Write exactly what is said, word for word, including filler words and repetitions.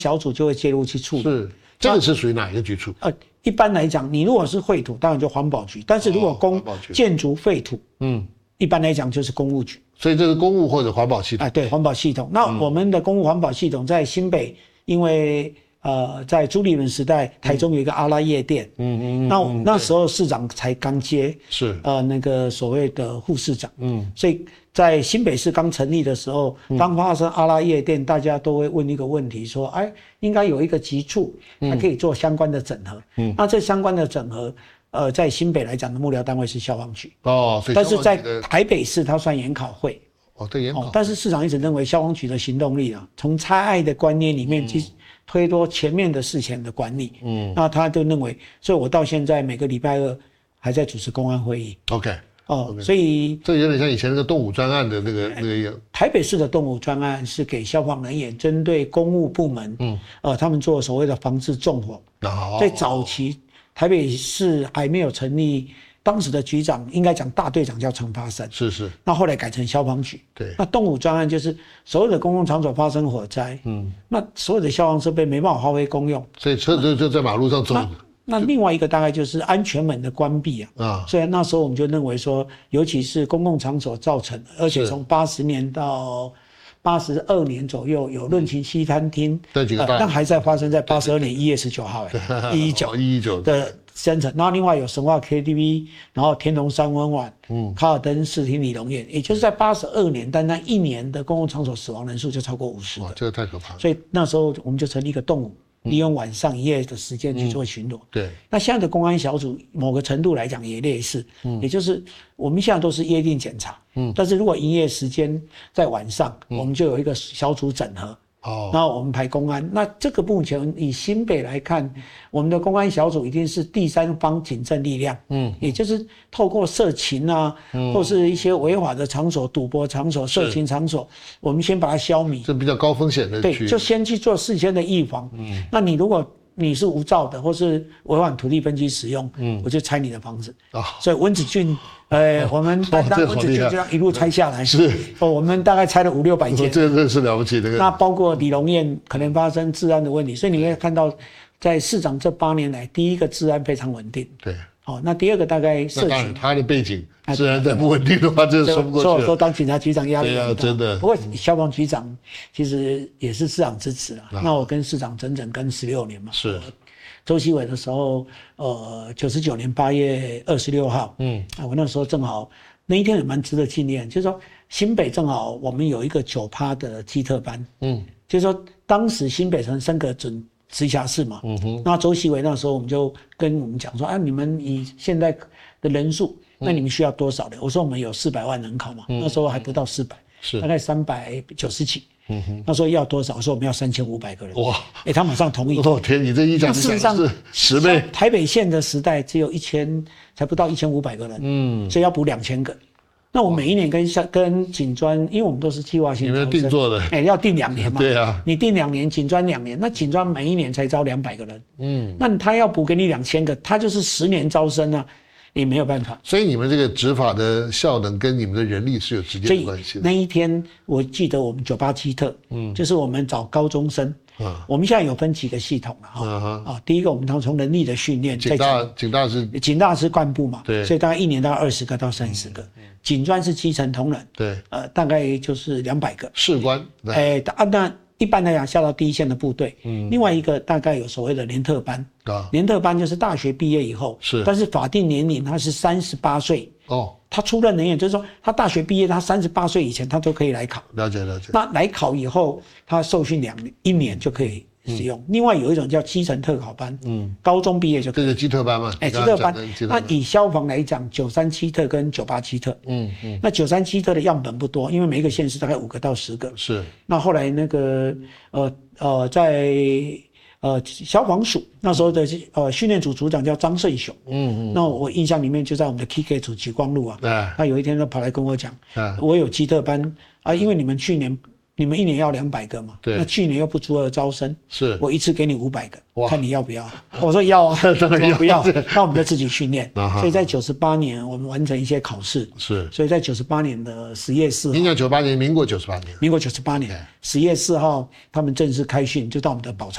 小组就会介入去处理。 是，这个是属于哪一个局处？ 呃，一般来讲，你如果是废土，当然就环保局；但是如果公、哦、建筑废土，嗯，一般来讲就是公务局。 所以这是公务或者环保系统。 啊，对，环保系统。那我们的公务环保系统在新北，因为呃，在朱立伦时代，台中有一个阿拉夜店，嗯嗯嗯，那那时候市长才刚接，是呃那个所谓的副市长，嗯，所以在新北市刚成立的时候，当发生阿拉夜店，大家都会问一个问题，说，哎，应该有一个局处，它可以做相关的整合，嗯，那这相关的整合。呃，在新北来讲的幕僚单位是消防局哦， 但是在台北市它算研考会哦，对研考、哦。 但是市长一直认为消防局的行动力啊，从拆爱的观念里面去推脱前面的事前的管理，嗯，那他就认为，所以我到现在每个礼拜二还在主持公安会议。 OK， 哦， okay. 所以这有点像以前那个动武专案的那个那个样。 台北市的动武专案是给消防人员针对公务部门，嗯，呃，他们做所谓的防治纵火。哦，在早期。台北市还没有成立，当时的局长应该讲大队长叫陈发生， 是是。 那后来改成消防局。 对。 那动武专案就是所有的公共场所发生火灾，嗯，那所有的消防设备没办法发挥功用， 所以车就就在马路上走。 那, 那另外一个大概就是安全门的关闭啊，啊，所以那时候我们就认为说，尤其是公共场所造成，而且从八十年到八十二年左右有论勤西餐厅， 这几个大， 但还在发生在八十二年一月十九号，哎，一一九一一九的生成。然后另外有神话 K T V， 然后天龙三温碗，嗯，卡尔登视听理容院，也就是在八十二年，但那一年的公共场所死亡人数就超过五十个， 哇，这个太可怕了。 所以那时候我们就成立一个动武。利用晚上一夜的时间去做巡逻、嗯， 对。 那现在的公安小组某个程度来讲也类似，嗯，也就是我们现在都是约定检查，嗯，但是如果营业时间在晚上，嗯、我们就有一个小组整合，哦，然后我们排公安。那这个目前以新北来看，我们的公安小组一定是第三方警政力量，嗯，也就是透过社情啊，嗯、或是一些违法的场所、赌博场所、社情场所，我们先把它消弭。 这比较高风险的区域， 对，就先去做事先的预防。嗯，那你如果你是无照的，或是违反土地分区使用，嗯，我就拆你的房子。啊、哦，所以温子俊，呃，哦、我们当温子俊就这样一路拆下来。 是， 哦，我们大概拆了五六百间。 这真是了不起的。 那包括李龙燕可能发生治安的问题，所以你会看到，在市长这八年来，第一个治安非常稳定。 对。 哦，那第二个大概社群，他的背景自然再不稳定的话，这说不过去了。 所以我说当警察局长压力很大。 对啊，真的。 不过消防局长其实也是市长支持啊。那我跟市长整整跟十六年嘛。 是。 周锡伟的时候，呃，九十九年八月二十六号，嗯，啊，我那时候正好那一天也蛮值得纪念，就是说新北正好我们有一个九趴的基特班，嗯，就是说当时新北城升格准。直辖市嘛，嗯哼，那周锡伟那时候我们就跟我们讲说，啊，你们以现在的人数，那你们需要多少人？我说我们有四百万人口嘛，嗯、那时候还不到四百，是大概三百九十几，嗯哼，那时候要多少？我说我们要三千五百个人，哇，哎、欸，他马上同意。 我、哦、天，你这一讲，事实上是十倍。 台北县的时代只有一千，才不到一千五百个人，嗯，所以要补两千个。那我每一年跟跟警专，因为我们都是计划性， 你们定做的， 哎、欸，要定两年嘛， 对啊， 你定两年，警专两年，那警专每一年才招两百个人，嗯，那他要补给你两千个，他就是十年招生啊，也没有办法。 所以你们这个执法的效能跟你们的人力是有直接的关系的。 那一天我记得我们九八七特，嗯，就是我们找高中生。啊、我们现在有分几个系统了哈、啊啊，第一个我们从人力的训练， 警大警大是警大是干部嘛， 对， 所以大概一年大概二十个到三十个，嗯、警专是基层同仁， 对， 呃，大概就是两百个士官， 哎，啊，那一般来讲下到第一线的部队，嗯，另外一个大概有所谓的联特班，啊，联特班就是大学毕业以后， 是， 但是法定年龄他是三十八岁，哦。他出任人员，就是说他大学毕业，他三十八岁以前他都可以来考。 了解了解。 那来考以后，他受训两一年就可以使用。嗯、另外有一种叫基层特考班，嗯，高中毕业就可以。 这个基特班嘛， 哎、欸，基特班。那以消防来讲，九三七特跟九八七特，嗯嗯。那九三七特的样本不多，因为每一个县市大概五个到十个。 是。那后来那个呃呃在。呃，消防署那时候的呃训练组组长叫张胜雄，嗯嗯，那我印象里面就在我们的 K K 组极光路啊，啊他有一天就跑来跟我讲，啊，我有基特班啊，因为你们去年你们一年要两百个嘛，对，那去年又不足额招生，是我一次给你五百个，看你要不要？我说要啊，当然要，不要，那我们就自己训练。所以在九十八年我们完成一些考试，是，所以在九十八年的十月四号， 您讲九八年，民国九十八年， 民国九十八年十月四号他们正式开训，就到我们的宝藏。